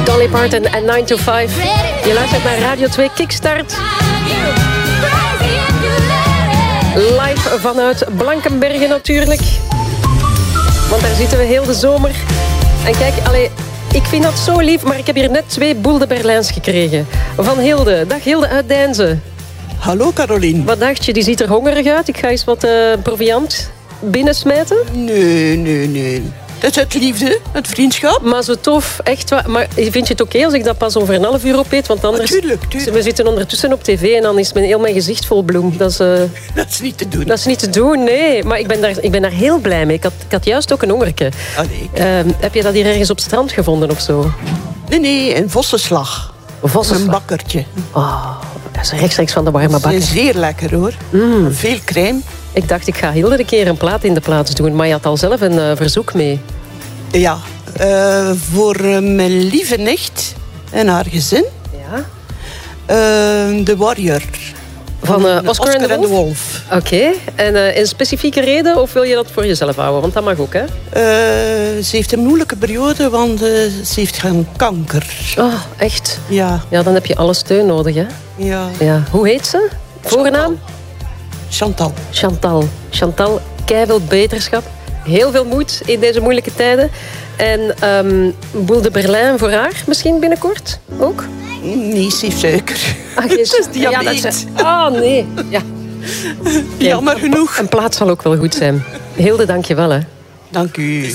Dolly Parton en 9 to 5. Je luistert naar Radio 2 Kickstart. Live vanuit Blankenbergen natuurlijk. Want daar zitten we heel de zomer. En kijk, ik vind dat zo lief, maar ik heb hier net 2 Boule de Berlijns gekregen. Van Hilde. Dag Hilde uit Deinze. Hallo Caroline. Wat dacht je? Die ziet er hongerig uit. Ik ga eens wat proviant binnensmijten. Nee. Dat is het liefde, het vriendschap. Maar zo tof, echt waar. Maar vind je het oké als ik dat pas over een half uur opeet? Want anders... Tuurlijk. We zitten ondertussen op tv en dan is heel mijn gezicht vol bloem. Dat is niet te doen. Dat is niet te doen, nee. Maar ik ben daar heel blij mee. Ik had juist ook een hongerke. Heb je dat hier ergens op strand gevonden of zo? Nee, een vossenslag. Een bakkertje. Oh, dat is rechtstreeks van de warme bakker. Dat is zeer lekker hoor. Veel crème. Ik dacht, ik ga Hilde een keer een plaat in de plaats doen. Maar je had al zelf een verzoek mee. Ja, voor mijn lieve nicht en haar gezin. Ja. The Warrior. Van Oscar and the Wolf. Oké. En een specifieke reden of wil je dat voor jezelf houden? Want dat mag ook, hè? Ze heeft een moeilijke periode, want ze heeft geen kanker. Oh, echt? Ja. Ja, dan heb je alle steun nodig, hè? Ja. Hoe heet ze? Voornaam? Chantal, keiveel beterschap. Heel veel moed in deze moeilijke tijden. En Boule de Berlijn voor haar misschien binnenkort ook? Nee, ze heeft suiker. Het is diabetes. Nee. Ja. Jammer genoeg. Een plaat zal ook wel goed zijn. Hilde, dank je wel, hè. Dank u.